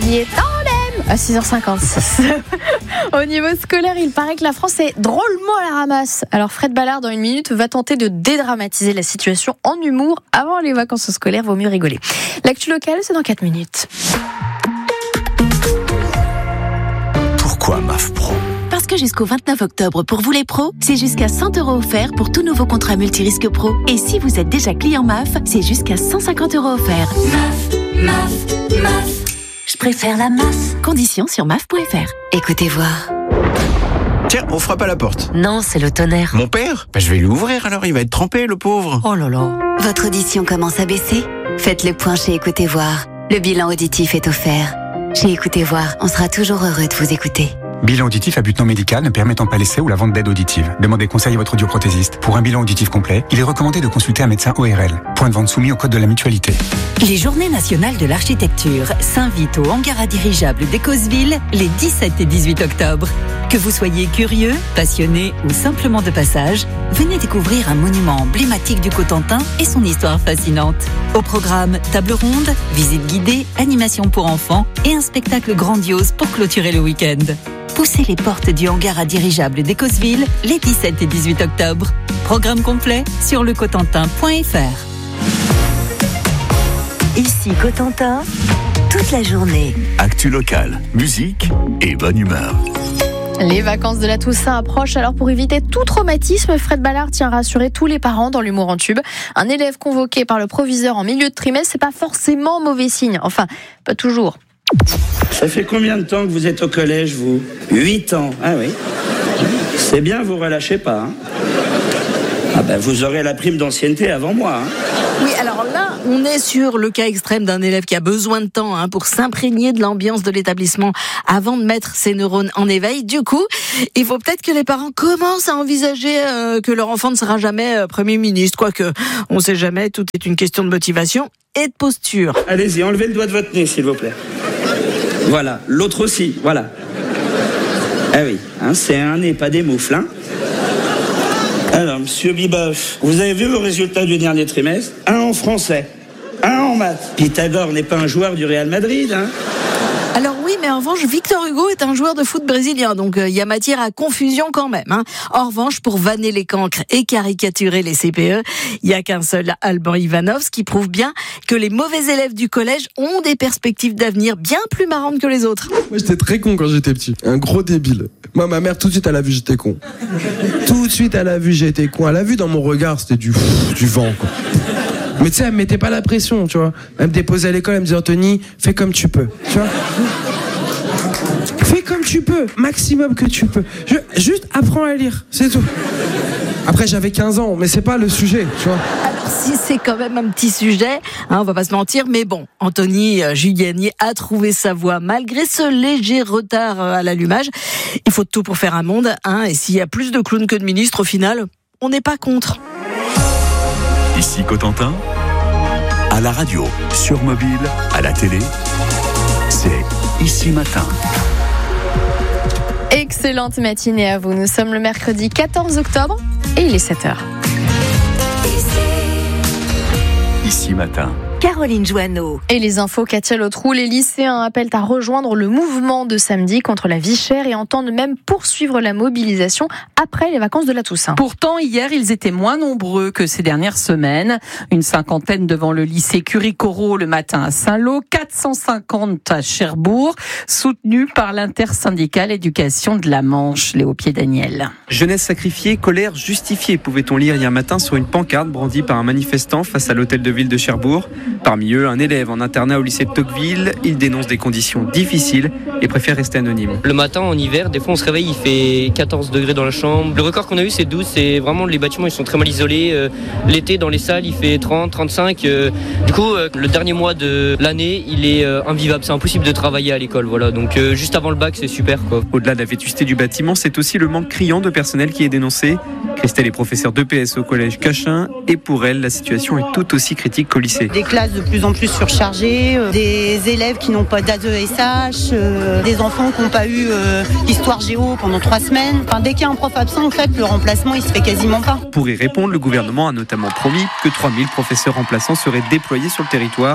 gagner Tandem à 6h56. Au niveau scolaire, il paraît que la France est drôlement à la ramasse. Alors Fred Ballard, dans une minute, va tenter de dédramatiser la situation en humour. Avant les vacances scolaires, vaut mieux rigoler. L'actu locale, c'est dans 4 minutes. Pourquoi MAF Pro ? Parce que jusqu'au 29 octobre, pour vous les pros, c'est jusqu'à 100 € offerts pour tout nouveau contrat multirisque pro. Et si vous êtes déjà client MAF, c'est jusqu'à 150 € offerts. MAF. Je préfère la MAF. Conditions sur MAF.fr. Écoutez voir. Tiens, on frappe à la porte. Non, c'est le tonnerre. Mon père ? Je vais lui ouvrir alors, il va être trempé, le pauvre. Oh là là. Votre audition commence à baisser ? Faites le point chez Écoutez voir. Le bilan auditif est offert. Chez Écoutez voir, on sera toujours heureux de vous écouter. Bilan auditif à but non médical ne permettant pas l'essai ou la vente d'aide auditive. Demandez conseil à votre audioprothésiste. Pour un bilan auditif complet, il est recommandé de consulter un médecin ORL. Point de vente soumis au code de la mutualité. Les Journées nationales de l'architecture s'invitent au hangar à dirigeables d'Écosville les 17 et 18 octobre. Que vous soyez curieux, passionné ou simplement de passage, venez découvrir un monument emblématique du Cotentin et son histoire fascinante. Au programme, table ronde, visite guidée, animation pour enfants et un spectacle grandiose pour clôturer le week-end. Poussez les portes du hangar à dirigeables d'Écosville les 17 et 18 octobre. Programme complet sur lecotentin.fr. Ici Cotentin, toute la journée. Actu locale, musique et bonne humeur. Les vacances de la Toussaint approchent, alors pour éviter tout traumatisme, Fred Ballard tient à rassurer tous les parents dans l'humour en tube. Un élève convoqué par le proviseur en milieu de trimestre, c'est pas forcément mauvais signe. Enfin, pas toujours. Ça fait combien de temps que vous êtes au collège, vous ? 8 ans, ah oui. C'est bien, vous relâchez pas. Hein. Ah ben, vous aurez la prime d'ancienneté avant moi. Hein. Oui, alors là, on est sur le cas extrême d'un élève qui a besoin de temps pour s'imprégner de l'ambiance de l'établissement avant de mettre ses neurones en éveil. Du coup, il faut peut-être que les parents commencent à envisager que leur enfant ne sera jamais Premier ministre. Quoique, on sait jamais, tout est une question de motivation et de posture. Allez-y, enlevez le doigt de votre nez, s'il vous plaît. Voilà, l'autre aussi, voilà. Ah oui, c'est un nez, pas des moufles, hein. Alors, monsieur Biboff, vous avez vu vos résultats du dernier trimestre ? 1 en français, 1 en maths. Pythagore n'est pas un joueur du Real Madrid, hein. Alors oui, mais en revanche, Victor Hugo est un joueur de foot brésilien, donc il y a matière à confusion quand même. En revanche, pour vanner les cancres et caricaturer les CPE, il n'y a qu'un seul Alban Ivanov, ce qui prouve bien que les mauvais élèves du collège ont des perspectives d'avenir bien plus marrantes que les autres. Moi, j'étais très con quand j'étais petit, un gros débile. Moi, ma mère, tout de suite, elle a vu j'étais con. Tout de suite, elle a vu j'étais con. Elle a vu dans mon regard, c'était du vent, quoi. Mais tu sais, elle me mettait pas la pression, tu vois. Elle me déposait à l'école, elle me disait, Anthony, fais comme tu peux, tu vois. Fais comme tu peux, maximum que tu peux. Juste apprends à lire, c'est tout. Après, j'avais 15 ans, mais c'est pas le sujet, tu vois. Alors, si c'est quand même un petit sujet, on va pas se mentir, mais bon, Anthony Giuliani a trouvé sa voie malgré ce léger retard à l'allumage. Il faut tout pour faire un monde, et s'il y a plus de clowns que de ministres, au final, on n'est pas contre. Ici Cotentin, à la radio, sur mobile, à la télé, c'est Ici Matin. Excellente matinée à vous. Nous sommes le mercredi 14 octobre et il est 7h. Ici Matin. Caroline Joanneau. Et les infos, Katia Lotrou, les lycéens appellent à rejoindre le mouvement de samedi contre la vie chère et entendent même poursuivre la mobilisation après les vacances de la Toussaint. Pourtant, hier, ils étaient moins nombreux que ces dernières semaines. Une cinquantaine devant le lycée Curie-Corot le matin à Saint-Lô, 450 à Cherbourg, soutenus par l'intersyndicale éducation de la Manche. Léo Pied-Daniel. Jeunesse sacrifiée, colère justifiée, pouvait-on lire hier matin sur une pancarte brandie par un manifestant face à l'hôtel de ville de Cherbourg. Parmi eux, un élève en internat au lycée de Tocqueville. Il dénonce des conditions difficiles et préfère rester anonyme. Le matin, en hiver, des fois on se réveille, il fait 14 degrés dans la chambre. Le record qu'on a eu, c'est 12. C'est vraiment, les bâtiments ils sont très mal isolés. L'été, dans les salles, il fait 30, 35. Du coup, le dernier mois de l'année, il est invivable. C'est impossible de travailler à l'école. Voilà. Donc, juste avant le bac, c'est super, quoi. Au-delà de la vétusté du bâtiment, c'est aussi le manque criant de personnel qui est dénoncé. Christelle est professeure d'EPS au collège Cachin et pour elle, la situation est tout aussi critique qu'au lycée. Des classes de plus en plus surchargées, des élèves qui n'ont pas d'AESH, des enfants qui n'ont pas eu histoire géo pendant 3 semaines. Enfin, dès qu'il y a un prof absent, en fait, le remplacement, il se fait quasiment pas. Pour y répondre, le gouvernement a notamment promis que 3000 professeurs remplaçants seraient déployés sur le territoire.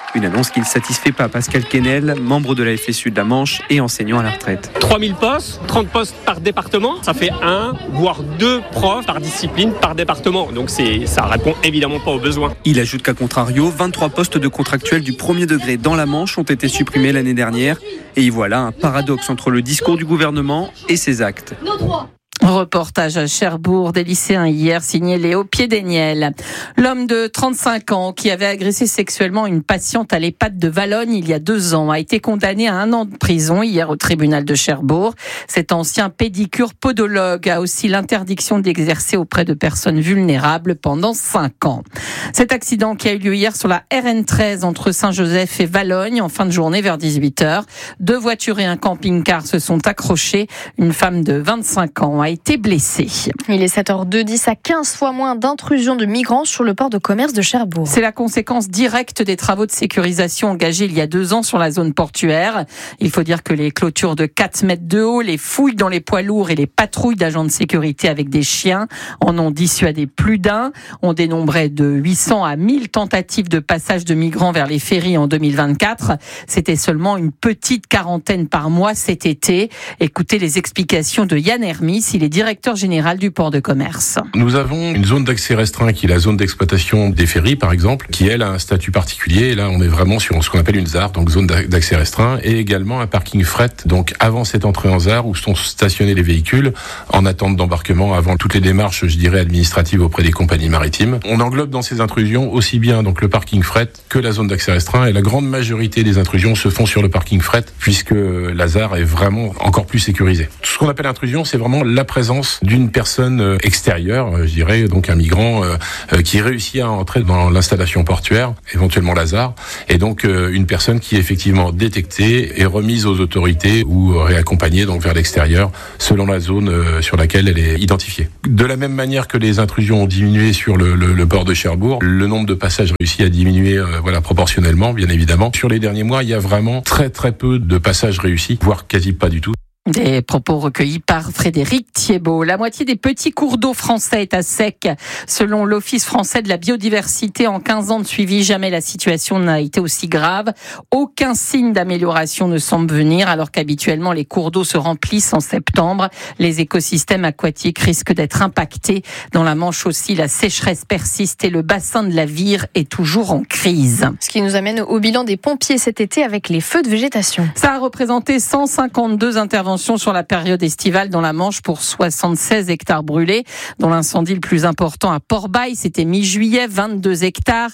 Une annonce qui ne satisfait pas Pascal Quesnel, membre de la FSU de la Manche et enseignant à la retraite. 3000 postes, 30 postes par département, ça fait 1 voire 2 profs par discipline par département. Donc ça répond évidemment pas aux besoins. Il ajoute qu'à contrario, 23 postes de contractuels du premier degré dans la Manche ont été supprimés l'année dernière. Et y voilà un paradoxe entre le discours du gouvernement et ses actes. Reportage à Cherbourg des lycéens hier, signé Léo Piedeniel. L'homme de 35 ans qui avait agressé sexuellement une patiente à l'EHPAD de Valognes il y a 2 ans a été condamné à 1 an de prison hier au tribunal de Cherbourg. Cet ancien pédicure podologue a aussi l'interdiction d'exercer auprès de personnes vulnérables pendant 5 ans. Cet accident qui a eu lieu hier sur la RN13 entre Saint-Joseph et Valognes en fin de journée vers 18h. 2 voitures et un camping-car se sont accrochés. Une femme de 25 ans a été blessée. Il est 7h02, 10 à 15 fois moins d'intrusion de migrants sur le port de commerce de Cherbourg. C'est la conséquence directe des travaux de sécurisation engagés il y a 2 ans sur la zone portuaire. Il faut dire que les clôtures de 4 mètres de haut, les fouilles dans les poids lourds et les patrouilles d'agents de sécurité avec des chiens en ont dissuadé plus d'un. On dénombrait de 800 à 1000 tentatives de passage de migrants vers les ferries en 2024. C'était seulement une petite quarantaine par mois cet été. Écoutez les explications de Yann Hermis, il est directeur général du port de commerce. Nous avons une zone d'accès restreint qui est la zone d'exploitation des ferries, par exemple, qui elle a un statut particulier. Et là, on est vraiment sur ce qu'on appelle une ZAR, donc zone d'accès restreint, et également un parking fret. Donc avant cette entrée en ZAR, où sont stationnés les véhicules en attente d'embarquement, avant toutes les démarches, je dirais, administratives auprès des compagnies maritimes. On englobe dans ces intrusions aussi bien donc le parking fret que la zone d'accès restreint. Et la grande majorité des intrusions se font sur le parking fret, puisque la ZAR est vraiment encore plus sécurisée. Tout ce qu'on appelle intrusion, c'est vraiment la présence d'une personne extérieure, je dirais, donc un migrant qui réussit à entrer dans l'installation portuaire, éventuellement la ZAR, et donc une personne qui est effectivement détectée et remise aux autorités ou réaccompagnée donc vers l'extérieur selon la zone sur laquelle elle est identifiée. De la même manière que les intrusions ont diminué sur le port de Cherbourg, le nombre de passages réussis a diminué proportionnellement, bien évidemment. Sur les derniers mois, il y a vraiment très peu de passages réussis, voire quasi pas du tout. Des propos recueillis par Frédéric Thiebaud. La moitié des petits cours d'eau français est à sec. Selon l'Office français de la biodiversité, en 15 ans de suivi, jamais la situation n'a été aussi grave. Aucun signe d'amélioration ne semble venir, alors qu'habituellement les cours d'eau se remplissent en septembre. Les écosystèmes aquatiques risquent d'être impactés. Dans la Manche aussi, la sécheresse persiste et le bassin de la Vire est toujours en crise. Ce qui nous amène au bilan des pompiers cet été avec les feux de végétation. Ça a représenté 152 interventions sur la période estivale dans la Manche pour 76 hectares brûlés, dont l'incendie le plus important à Port-Bail, c'était mi-juillet, 22 hectares.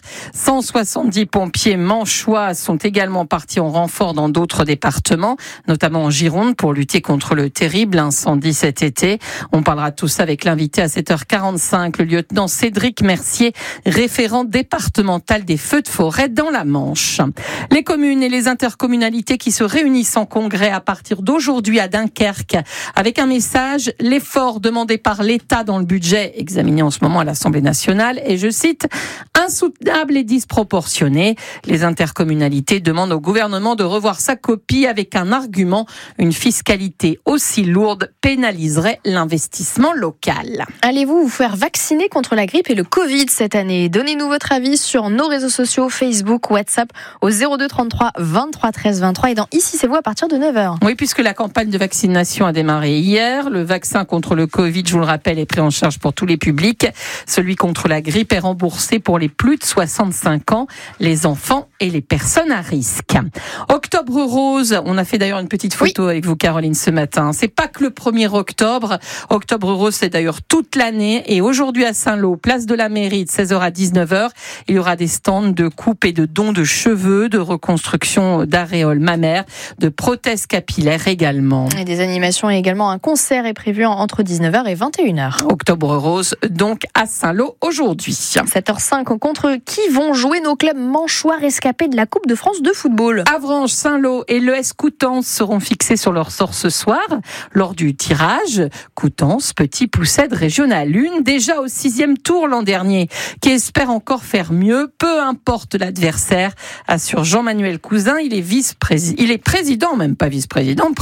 170 pompiers manchois sont également partis en renfort dans d'autres départements, notamment en Gironde, pour lutter contre le terrible incendie cet été. On parlera de tout ça avec l'invité à 7h45, le lieutenant Cédric Mercier, référent départemental des feux de forêt dans la Manche. Les communes et les intercommunalités qui se réunissent en congrès à partir d'aujourd'hui à Dunkerque, avec un message, l'effort demandé par l'État dans le budget examiné en ce moment à l'Assemblée nationale est, je cite, insoutenable et disproportionné. Les intercommunalités demandent au gouvernement de revoir sa copie avec un argument, une fiscalité aussi lourde pénaliserait l'investissement local. Allez-vous vous faire vacciner contre la grippe et le Covid cette année? Donnez-nous votre avis sur nos réseaux sociaux, Facebook, WhatsApp, au 02 33 23 13 23 et dans Ici c'est vous à partir de 9h. Oui, puisque la campagne de vaccination a démarré hier. Le vaccin contre le Covid, je vous le rappelle, est pris en charge pour tous les publics. Celui contre la grippe est remboursé pour les plus de 65 ans, les enfants et les personnes à risque. Octobre rose, on a fait d'ailleurs une petite photo avec vous, Caroline, ce matin. C'est pas que le 1er octobre. Octobre rose, c'est d'ailleurs toute l'année. Et aujourd'hui à Saint-Lô, place de la mairie, de 16h à 19h, il y aura des stands de coupe et de dons de cheveux, de reconstruction d'aréoles mammaires, de prothèses capillaires également. Et des animations et également un concert est prévu entre 19h et 21h. Octobre rose, donc à Saint-Lô aujourd'hui. 7h05, contre qui vont jouer nos clubs manchois rescapés de la Coupe de France de football? Avranches, Saint-Lô et l'ES Coutances seront fixés sur leur sort ce soir lors du tirage. Coutances, petit Poussède régional 1, déjà au 6e tour l'an dernier, qui espère encore faire mieux, peu importe l'adversaire, assure Jean-Manuel Cousin. Il est président, même pas vice-président, président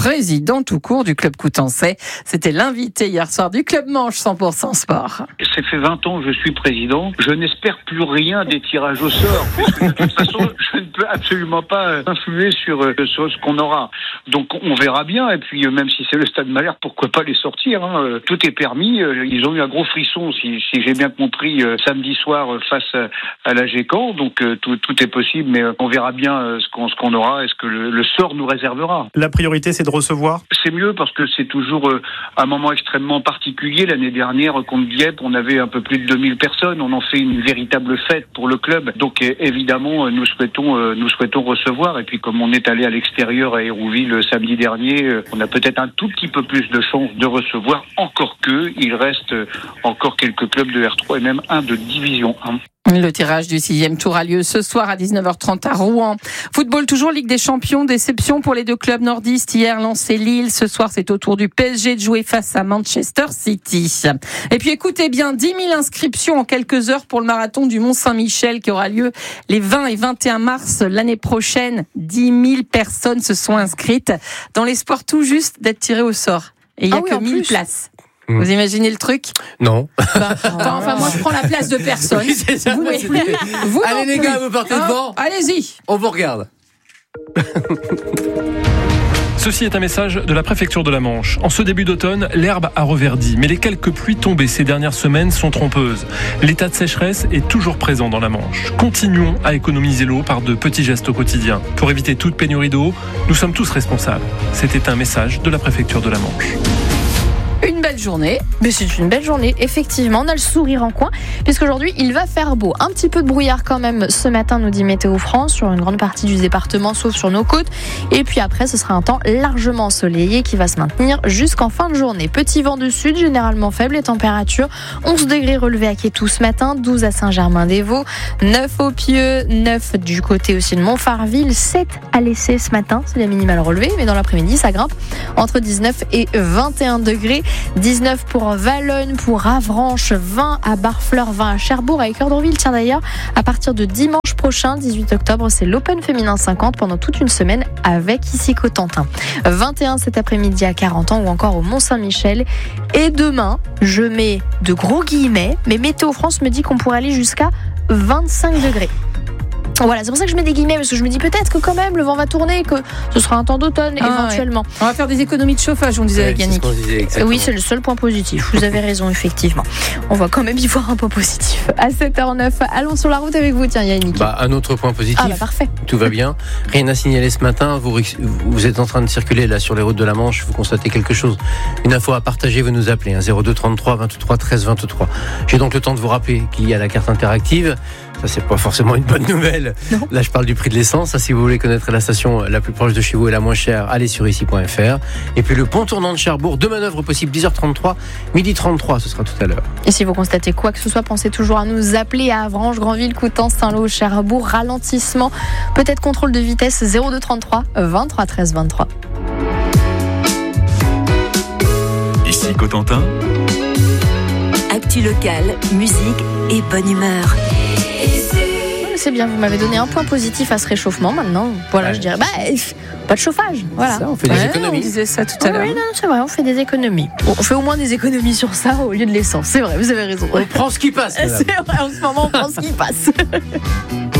président tout court du club coutançais. C'était l'invité hier soir du Club Manche 100% Sport. Ça fait 20 ans que je suis président. Je n'espère plus rien des tirages au sort, puisque de toute façon, je ne peux absolument pas influer sur ce qu'on aura. Donc on verra bien, et puis même si c'est le Stade Malherbe, pourquoi pas les sortir, hein. Tout est permis. Ils ont eu un gros frisson, si j'ai bien compris, samedi soir face à la Gécamp. Donc tout est possible, mais on verra bien ce qu'on aura et ce que le sort nous réservera. La priorité, c'est de recevoir. C'est mieux parce que c'est toujours un moment extrêmement particulier. L'année dernière, contre Dieppe, on avait un peu plus de 2000 personnes. On en fait une véritable fête pour le club. Donc évidemment, nous souhaitons recevoir. Et puis comme on est allé à l'extérieur à Hérouville samedi dernier, on a peut-être un tout petit peu plus de chances de recevoir. Encore que, il reste encore quelques clubs de R3 et même un de Division 1. Le tirage du 6e tour a lieu ce soir à 19h30 à Rouen. Football toujours, Ligue des Champions, déception pour les deux clubs nordistes. Hier, Lens et Lille. Ce soir, c'est au tour du PSG de jouer face à Manchester City. Et puis écoutez bien, 10 000 inscriptions en quelques heures pour le marathon du Mont-Saint-Michel qui aura lieu les 20 et 21 mars l'année prochaine. 10 000 personnes se sont inscrites dans l'espoir tout juste d'être tirées au sort. Et il n'y a que 1000 places. Vous imaginez le truc ? Non. Enfin, moi, je prends la place de personne. Oui, c'est ça. Vous allez les gars, vous partez devant. Allez-y. On vous regarde. Ceci est un message de la préfecture de la Manche. En ce début d'automne, l'herbe a reverdi, mais les quelques pluies tombées ces dernières semaines sont trompeuses. L'état de sécheresse est toujours présent dans la Manche. Continuons à économiser l'eau par de petits gestes au quotidien. Pour éviter toute pénurie d'eau, nous sommes tous responsables. C'était un message de la préfecture de la Manche. Une belle journée, mais c'est une belle journée, effectivement, on a le sourire en coin, puisqu'aujourd'hui il va faire beau. Un petit peu de brouillard quand même ce matin, nous dit Météo France, sur une grande partie du département, sauf sur nos côtes. Et puis après, ce sera un temps largement ensoleillé qui va se maintenir jusqu'en fin de journée. Petit vent de sud, généralement faible, les températures 11 degrés relevés à Quétou ce matin, 12 à Saint-Germain-des-Vaux, 9 au Pieux, 9 du côté aussi de Montfarville, 7 à l'Essai ce matin, c'est la minimale relevée, mais dans l'après-midi ça grimpe entre 19 et 21 degrés. 19 pour Valognes, pour Avranches, 20 à Barfleur, 20 à Cherbourg, à Équeurdorville. Tiens d'ailleurs, à partir de dimanche prochain, 18 octobre, c'est l'Open Féminin 50 pendant toute une semaine avec ici Cotentin. 21 cet après-midi à 40 ans ou encore au Mont-Saint-Michel. Et demain, je mets de gros guillemets, mais Météo France me dit qu'on pourrait aller jusqu'à 25 degrés. Voilà, c'est pour ça que je mets des guillemets, parce que je me dis peut-être que quand même le vent va tourner et que ce sera un temps d'automne éventuellement. Ouais. On va faire des économies de chauffage, on disait avec Yannick. Oui, c'est le seul point positif. Vous avez raison, effectivement. On va quand même y voir un point positif. À 7h09, allons sur la route avec vous, tiens Yannick. Un autre point positif. Ah parfait. Tout va bien. Rien à signaler ce matin. Vous êtes en train de circuler là sur les routes de la Manche. Vous constatez quelque chose. Une info à partager, vous nous appelez. 02 33 23 13 23. J'ai donc le temps de vous rappeler qu'il y a la carte interactive. Ça, c'est pas forcément une bonne nouvelle. Non. Là, je parle du prix de l'essence. Ça, si vous voulez connaître la station la plus proche de chez vous et la moins chère, allez sur ici.fr. Et puis le pont tournant de Cherbourg, 2 manœuvres possibles, 10h33, 12h33, ce sera tout à l'heure. Et si vous constatez quoi que ce soit, pensez toujours à nous appeler à Avranches, Granville, Coutances, Saint-Lô, Cherbourg, ralentissement, peut-être contrôle de vitesse 02 33 23 13 23. Ici Cotentin. Actu local, musique et bonne humeur. C'est bien, vous m'avez donné un point positif à ce réchauffement. Maintenant, voilà, je dirais, pas de chauffage. Voilà. Ça, on fait des économies. On disait ça tout à l'heure. Oui, non, c'est vrai, on fait des économies. On fait au moins des économies sur ça au lieu de l'essence. C'est vrai, vous avez raison. On prend ce qui passe. C'est vrai, en ce moment, on prend ce qui passe.